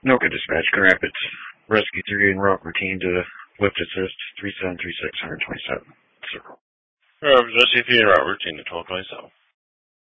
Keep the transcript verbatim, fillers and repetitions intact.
No good dispatch. Grand Rapids. Rescue three en route routine to lift assist three seven three six one twenty-seven. Circle. Rescue three en route routine to twelve twenty-seven.